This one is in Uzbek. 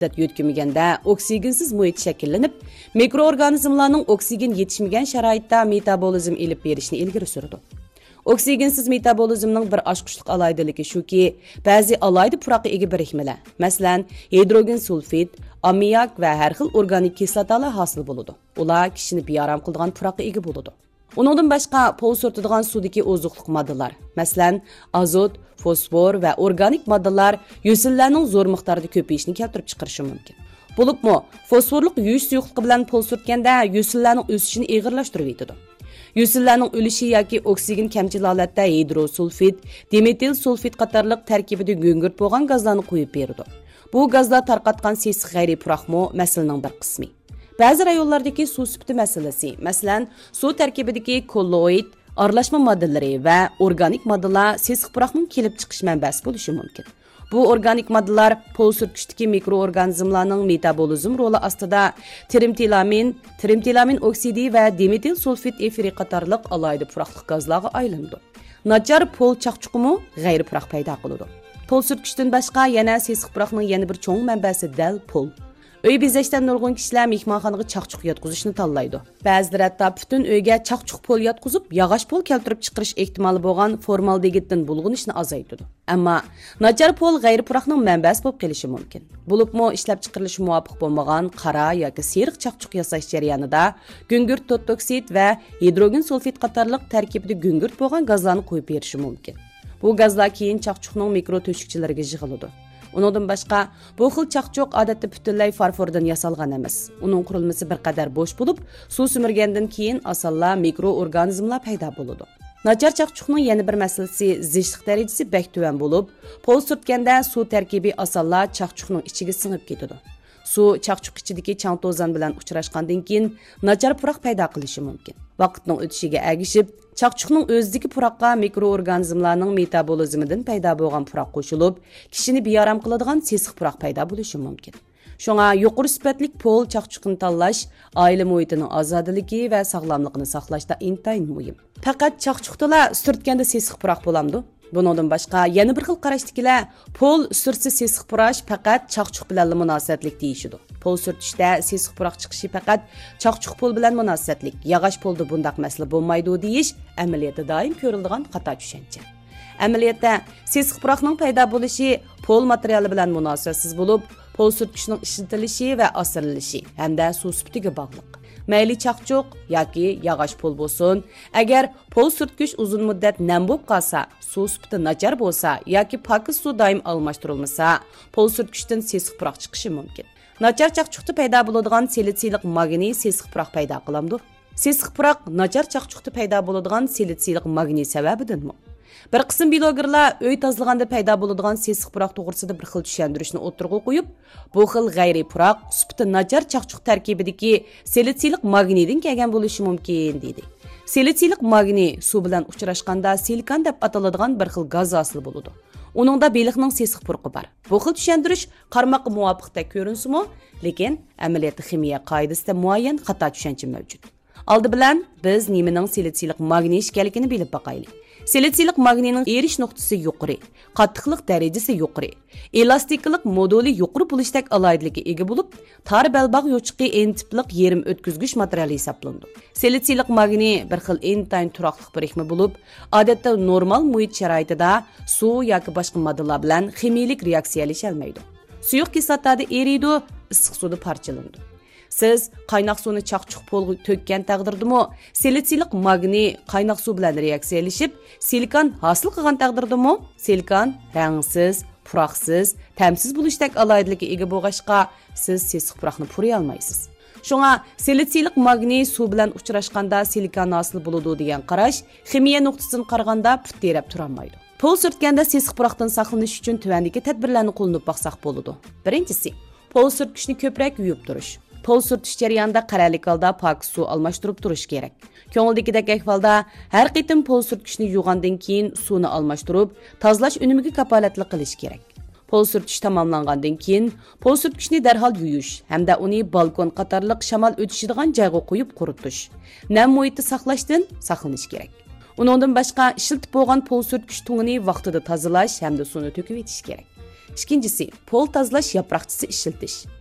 Yo'tkimaganda oksigensiz muhit shakllanib, mikroorganizmlarning oksigen yetishmagan sharoitda metabolizm elib berishni ilgari surdi. Oksigensiz metabolizmning bir oshqushliq aloydiligi shuki, ba'zi alaydi puraqqa ega birikmalar, masalan, hidrogen sulfid, ammiak va har xil organik kislotalar hosil bo'ladi. Ular kishini bearam qiladigan puraqqa ega bo'ladi. Uningdan boshqa pol surtadigan suvdagi oziqliq moddalar, masalan, azot, fosfor va organik moddalar yo'sinlarning zo'r miqdorda ko'payishini keltirib chiqarishi mumkin. Bo'libmi, fosforliq yuvish suyuqligi bilan pol surtganda yo'sinlarning o'sishini og'irlashtirib yetadi. Yo'sinlarning o'lishi yoki oksigen kamchil holatda hidrosulfid, dimetil sulfid qatorliq tarkibida go'ngurt bo'lgan gazlarni qo'yib beradi. Bu gazlar tarqatgan sesiq g'ayriy puraqmo masalaning bir qismi. Ba'zi rayonlardagi suv sifati masalasi, masalan, suv tarkibidagi kolloid, aralashma moddalari va organik moddalar sesiq puraqning kelib chiqish manbasi bo'lishi mumkin. Bu organik moddalar pol surtkichdagi mikroorganizmlarning metabolizm roli ostida trimtilamin oksidi va dimetil sulfid efiri qatorliq alaydi puraqliq gazlarga aylanadi. Nachar pol chaqchuqimi g'ayri puraq paydo qiladi. Pol surtkichdan boshqa yana sesiq puraqning yana bir cho'ng manbasi dal pol. Uy bezashdan nurg'un kishilar mehmonxonaga chaqchuq yotqizishni tanlaydi. Ba'zilar hatto butun uyga chaqchuq pol yotqizib, yog'och pol keltirib chiqarish ehtimoli bo'lgan formaldegiddan bulg'unishni azaytadi. Ammo nachar pol g'ayri puraqning manbasi bo'lib qolishi mumkin. Bo'libmi ishlab chiqarilishi muvofiq bo'lmagan qora yoki seriq chaqchuq yasash jarayonida go'ngurt totoksid va hidrogen sulfid qatorliq tarkibida go'ngurt bo'lgan gazlarni qo'yib berishi mumkin. Bu gazlar keyin chaqchuqning mikro to'shikchilariga yig'iladi. Uningdan boshqa bu xil chaqchuq odatda butunlay farfordan yasalgan emas. Uning qurilmasi bir qadar bo'sh bo'lib, suv simirgandan keyin osonla mikroorganizmlar paydo bo'ladi. Nachar chaqchuqning yana bir masalasi zishliq darajasi bak tuvan bo'lib, pol surtganda suv tarkibi osonla chaqchuqning ichiga singib ketadi. Suv chaqchuq ichidagi chang to'zon bilan uchrashgandan keyin nachar puraq paydo qilishi mumkin. Vaqtning o'tishiga ergishib, chaqchuqning o'zidagi puraqqa mikroorganizmlarning metabolizmidan paydo bo'lgan puraq qo'shilib, kishini bearam qiladigan sesiq puraq paydo bo'lishi mumkin. Shunga yuqori sifatlik pol chaqchuqni tanlash oila muhitining ozodaligi va sog'lomligini saqlashda intayin muhim. Faqat chaqchuqdala surtganda sesiq puraq bo'lamdi. Buningdan boshqa yana bir xil qarashdagilar pol surtsa sesiq purash faqat chaqchuq bilan munosabatlik deyishidi. Pol surtishda sesiq puraq chiqishi faqat chaqchuq pol bilan munosabatlik, yog'och polda bundaq masala bo'lmaydi deyish amaliyotda doim ko'riladigan xato tushuncha. Amaliyotda sesiq puraqning paydo bo'lishi pol materiali bilan munosabatsiz bo'lib, pol surtkichning ishlatilishi va asirilishi hamda suv sifatiga bog'liq. Mayli chaqchuq yoki yog'och pol bo'lsin, agar pol surtkich uzun muddat nam bo'lib qolsa, suv sifati nachar bo'lsa yoki pokiz suv doim almashtirilmasa, pol surtkichdan sesiq puraq chiqishi mumkin. Nachar chaqchuqda paydo bo'ladigan silitsiylik magniy sesiq puraq paydo qilamdi. Sesiq puraq nachar chaqchuqda paydo bo'ladigan silitsiylik magniy sababidanmi? Bir qism blogerlar uy tozalaganda paydo bo'ladigan sesiq puraq to'g'risida bir xil tushuntirishni o'tirg'a qo'yib, bu xil g'ayriy puraq sifati nachar chaqchuq tarkibidagi silitsiylik magniydan kelgan bo'lishi mumkin dedi. Silitsiylik magniy suv bilan uchrashganda silikon deb ataladigan bir xil gaz hosil bo'ladi. Uningda beliqning sesiq purqi bor. Bu xil tushuntirish qarmoqqa muvofiqdek ko'rinsimi, lekin amaliyotda ximiya qoidasida muayyan xato tushuncha mavjud. Oldi bilan biz nimaning silitsiylik magniy ekanligini bilib boqaylik. Silitsiylik magniyning erish nuqtasi yuqori, qattiqlik darajasi yuqori, elastiklik moduli yuqori bo'lishdak aloydiligi ega bo'lib, tar balbaq yo'chiqi n-tipliq yerim o'tkazgich materiali hisoblanadi. Silitsiylik magniy bir xil n-tayin turaqliq birikma bo'lib, odatda normal muhit sharoitida suv yoki boshqa moddalar bilan ximiyalik reaksiyalasha olmaydi. Suyuq kislotada eriydi, issiq suvda parchalanadi. Siz qaynoq suvni chaqchuq polga to'kkan taqdirdimi, silitsiylik magniy qaynoq suv bilan reaksiyalashib, silikon hosil qilgan taqdirdimi, silikon rangsiz, puraqsiz, ta'msiz bo'lishdak aloydiligiga ega bo'lg'achqa, siz sesiq puraqni puriy olmaysiz. Shunga silitsiylik magniy suv bilan uchrashganda silikon hosil bo'ladi degan qarash ximiya nuqtasidan qaraganda put terab turolmaydi. Pol surtganda sesiq puraqdan saqlanish uchun tuvandagi tadbirlarni qo'llanib baqsaq bo'ladi. Birinchisi, pol surtkichni ko'proq yuvib turish. Pol surtish jarayonida qaralik holda pokiz suv almashtirib turish kerak. Ko'ngildagidek ahvolda har qitim pol surtkichni yuvgandan keyin suvni almashtirib, tozalash unimiga kafolatli qilish kerak. Pol surtish tamomlangandan keyin pol surtkichni darhol yuvish hamda uni balkon qatorliq shamol o'tishadigan joyga qo'yib quritish. Nam muhitni saqlashdan saqlanish kerak. Uningdan boshqa ishiltib bo'lgan pol surtkich tungini vaqtida tozalash hamda suvni to'kib etish kerak. Ikkinchisi, pol tozalash yaproqchisi ishlatish.